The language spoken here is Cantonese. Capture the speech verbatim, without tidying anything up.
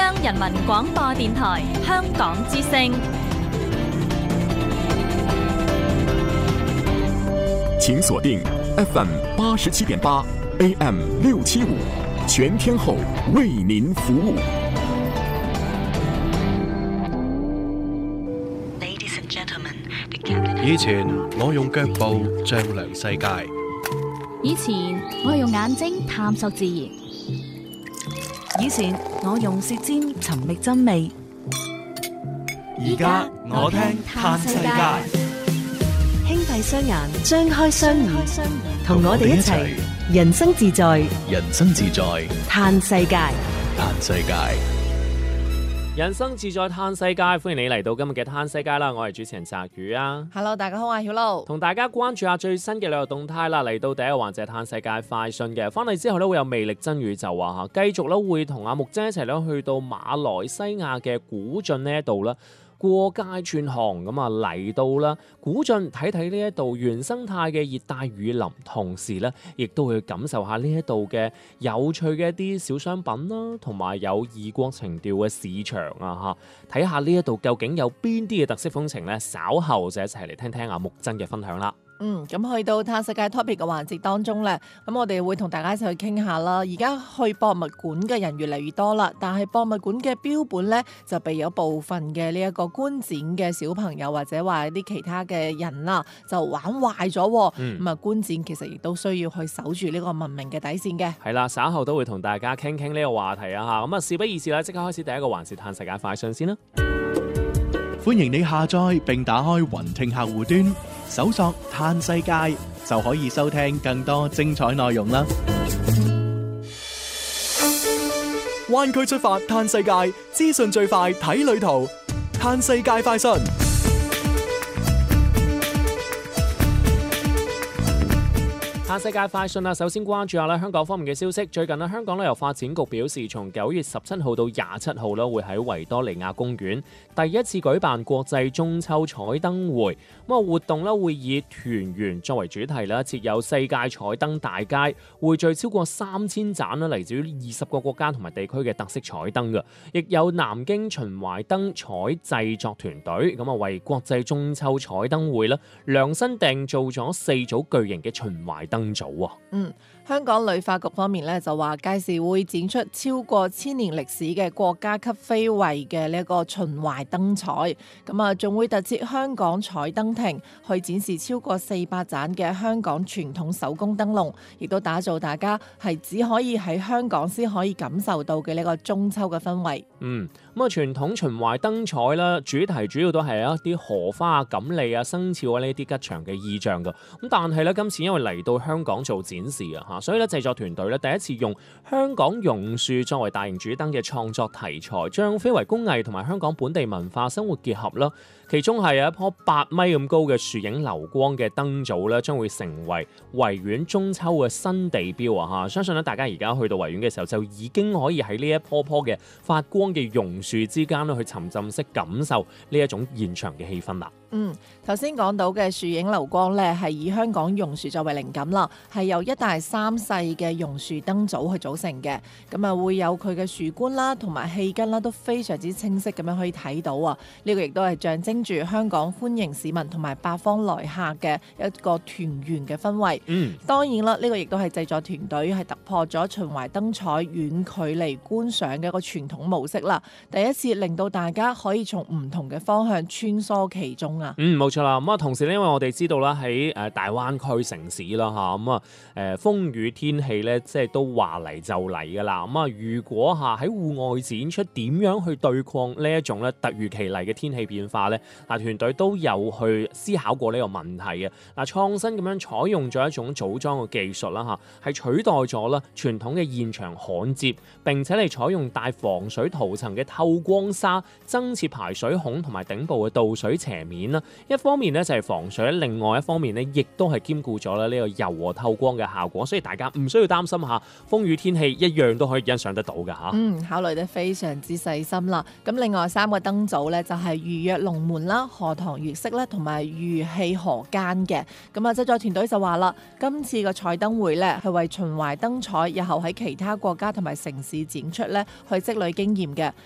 央人民廣播電台香港之聲。 請鎖定 F M 八十七點八 A M 六七五，全天候為您服務。 以前我用腳步丈量世界， 以前我用眼睛探索自然， 以前我用舌尖尋覓真味， 而家我聽嘆世界。 輕閉雙眼，張開雙耳，同我哋一齊人生自在， 人生自在嘆世界， 嘆世界。 人生自在嘆世界，歡迎你嚟到今日嘅嘆世界啦！我係主持人澤宇啊。 Hello， 大家好，我係曉露， 同大家關注下最新嘅旅遊動態啦。嚟到第一個環節嘆世界快訊嘅，翻嚟之後咧會有魅力真宇宙啊嚇，繼續咧會同阿木姐一齊咧去到馬來西亞嘅古晉呢一度啦。過街串行咁啊嚟到啦，古晉睇睇呢一度原生態嘅熱帶雨林，同時咧亦都會感受下呢一度嘅有趣嘅一啲小商品啦，同埋有異國情調嘅市場啊嚇，睇下呢一度究竟有邊啲嘅特色風情咧，稍後就一齊嚟聽聽阿木真嘅分享啦。 嗯，咁去到嘆世界 topic 嘅環節當中咧，咁我哋會同大家一齊去傾下啦。而家去博物館嘅人越嚟越多啦，但係博物館嘅標本咧就被有部分嘅呢一個觀展嘅小朋友或者話啲其他嘅人啦，就玩壞咗。咁啊、嗯，觀展其實亦都需要去守住呢個文明嘅底線嘅。係啦，稍後都會同大家傾傾呢個話題啊嚇。咁啊，事不宜遲啦，即刻開始第一個環節嘆世界快訊先啦。 歡迎你下載並打開雲聽客戶端，搜索嘆世界就可以收聽更多精彩內容啦。灣區出發嘆世界，資訊最快睇旅途，嘆世界快訊。 嘆世界快訊啦，首先關注下咧香港方面嘅消息。最近咧，香港旅遊發展局表示，從九月十七號到廿七號咧，會喺維多利亞公園第一次舉辦國際中秋彩燈會。咁啊，活動咧會以團圓作為主題啦，設有世界彩燈大街，匯聚超過三千盞啦，嚟自於二十個國家同埋地區嘅特色彩燈嘅。亦有南京秦淮燈彩製作團隊咁啊，為國際中秋彩燈會咧量身訂造咗四組巨型嘅秦淮燈組啊。 嗯，香港旅發局方面咧就話，屆時會展出超過千年歷史嘅國家級非遺嘅呢一個秦淮燈彩，咁啊仲會特設香港彩燈亭，去展示超過四百盞嘅香港傳統手工燈籠，亦都打造大家係只可以喺香港先可以感受到嘅呢個中秋嘅氛圍。 嗯，咁啊傳統秦淮燈彩啦，主題主要都係一啲荷花啊、錦鯉啊、生肖啊呢啲吉祥嘅意象噶。咁但係咧今次因為嚟到香港做展示啊嚇，所以咧製作團隊咧第一次用香港榕樹作為大型主燈嘅創作題材，將非遺工藝同埋香港本地文化生活結合啦。其中係有一棵八米咁高嘅樹影流光嘅燈組咧，將會成為維園中秋嘅新地標啊！嚇，相信咧大家而家去到維園嘅時候，就已經可以喺呢一棵棵嘅發光嘅榕樹之間咧，去沉浸式感受呢一種現場嘅氣氛啦。 嗯，頭先講到嘅樹影流光咧，係以香港榕樹作為靈感啦，係由一大三細嘅榕樹燈組去組成嘅。咁啊，會有佢嘅樹冠啦，同埋氣根啦，都非常之清晰咁樣可以睇到啊！呢、這個亦都係象徵住香港歡迎市民同埋八方來客嘅一個團圓嘅氛圍。嗯，當然啦，呢、這個亦都係製作團隊係突破咗秦淮燈彩遠距離觀賞嘅一個傳統模式啦，第一次令到大家可以從唔同嘅方向穿梭其中。 嗯，冇錯啦。咁啊，同時咧，因為我哋知道啦，喺誒大灣區城市啦嚇，咁啊誒風雨天氣咧，即係都話嚟就嚟噶啦。咁啊，如果嚇喺戶外展出點樣去對抗呢一種咧突如其來嘅天氣變化咧？嗱，團隊都有去思考過呢個問題嘅。嗱，創新咁樣採用咗一種組裝嘅技術啦嚇，係取代咗啦傳統嘅現場焊接，並且嚟採用帶防水塗層嘅透光紗，增設排水孔同埋頂部嘅導水斜面。一方面咧就係防水，另外一方面咧亦都係兼顧咗咧呢個柔和透光嘅效果，所以大家唔需要擔心下風雨天氣一樣都可以欣賞得到㗎嚇。 嗯，考慮得非常之細心啦。咁另外三個燈組咧就係如約龍門啦、荷塘月色啦同埋如戲河間嘅。咁啊製作團隊就話啦，今次個彩燈會咧係為秦淮燈彩日後喺其他國家同埋城市展出咧去積累經驗嘅。